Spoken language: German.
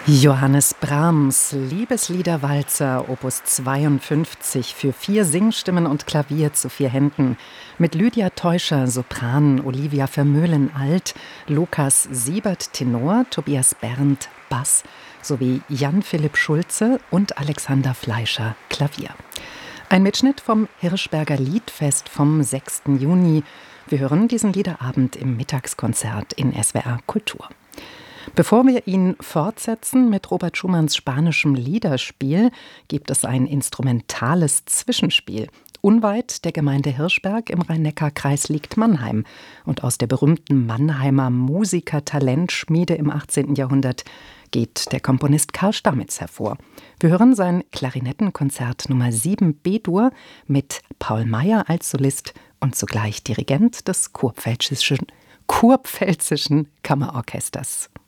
Johannes Brahms, Liebesliederwalzer, Opus 52 für 4 Singstimmen und Klavier zu 4 Händen. Mit Lydia Teuscher, Sopran, Olivia Vermeulen, Alt, Lukas Siebert, Tenor, Tobias Berndt, Bass sowie Jan-Philipp Schulze und Alexander Fleischer, Klavier. Ein Mitschnitt vom Hirschberger Liedfest vom 6. Juni. Wir hören diesen Liederabend im Mittagskonzert in SWR Kultur. Bevor wir ihn fortsetzen mit Robert Schumanns spanischem Liederspiel, gibt es ein instrumentales Zwischenspiel. Unweit der Gemeinde Hirschberg im Rhein-Neckar-Kreis liegt Mannheim. Und aus der berühmten Mannheimer Musiker-Talentschmiede im 18. Jahrhundert geht der Komponist Karl Stamitz hervor. Wir hören sein Klarinettenkonzert Nummer 7 B-Dur mit Paul Meyer als Solist und zugleich Dirigent des Kurpfälzischen Kammerorchesters.